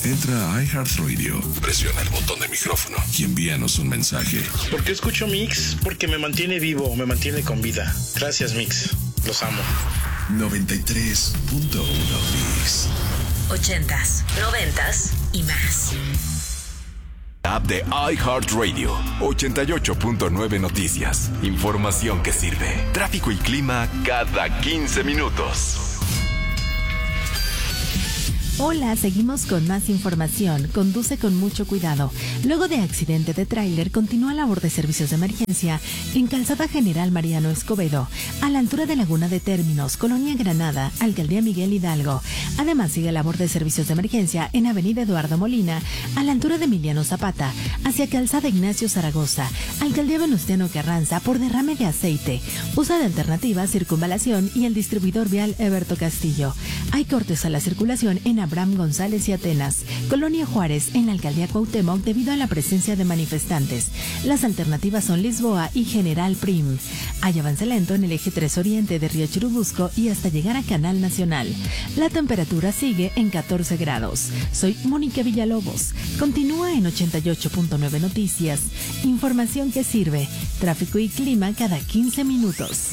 Entra a iHeartRadio, presiona el botón de micrófono y envíanos un mensaje. ¿Por qué escucho Mix? Porque me mantiene vivo, me mantiene con vida. Gracias, Mix. Los amo. 93.1 Mix. 80s, 90s y más. App de iHeartRadio. 88.9 Noticias. Información que sirve. Tráfico y clima cada 15 minutos. Hola, seguimos con más información. Conduce con mucho cuidado. Luego de accidente de tráiler, continúa labor de servicios de emergencia en Calzada General Mariano Escobedo, a la altura de Laguna de Términos, Colonia Granada, Alcaldía Miguel Hidalgo. Además, sigue labor de servicios de emergencia en Avenida Eduardo Molina, a la altura de Emiliano Zapata, hacia Calzada Ignacio Zaragoza, Alcaldía Venustiano Carranza, por derrame de aceite. Usa de alternativa circunvalación y el distribuidor vial Eberto Castillo. Hay cortes a la circulación en Abraham González y Atenas, Colonia Juárez, en la Alcaldía Cuauhtémoc, debido a la presencia de manifestantes. Las alternativas son Lisboa y General Prim. Hay avance lento en el eje 3 Oriente de Río Churubusco y hasta llegar a Canal Nacional. La temperatura sigue en 14 grados. Soy Mónica Villalobos. Continúa en 88.9 Noticias. Información que sirve. Tráfico y clima cada 15 minutos.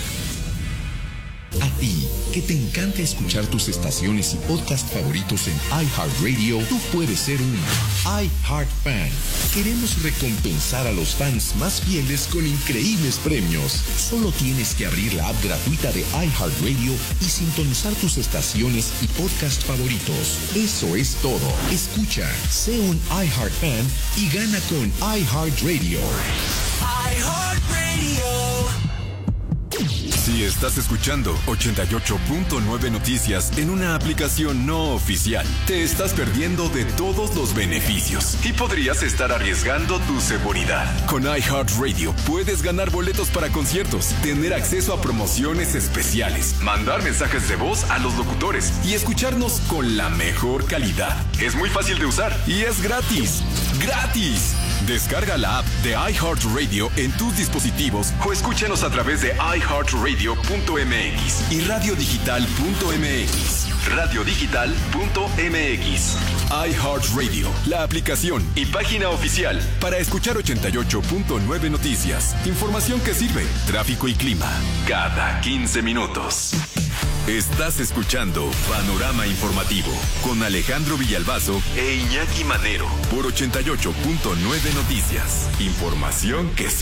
A ti, que te encanta escuchar tus estaciones y podcast favoritos en iHeartRadio, tú puedes ser un iHeart Fan. Queremos recompensar a los fans más fieles con increíbles premios. Solo tienes que abrir la app gratuita de iHeartRadio y sintonizar tus estaciones y podcast favoritos. Eso es todo. Escucha, sé un iHeart Fan y gana con iHeartRadio. iHeartRadio. Si estás escuchando 88.9 Noticias en una aplicación no oficial, te estás perdiendo de todos los beneficios y podrías estar arriesgando tu seguridad. Con iHeartRadio puedes ganar boletos para conciertos, tener acceso a promociones especiales, mandar mensajes de voz a los locutores y escucharnos con la mejor calidad. Es muy fácil de usar y es gratis. ¡Gratis! Descarga la app de iHeartRadio en tus dispositivos o escúchanos a través de iHeartRadio.mx y radiodigital.mx. Radiodigital.mx. iHeartRadio, la aplicación y página oficial para escuchar 88.9 Noticias. Información que sirve. Tráfico y clima cada 15 minutos. Estás escuchando Panorama Informativo con Alejandro Villalbazo e Iñaki Manero por 88.9 Noticias. Información que sirve.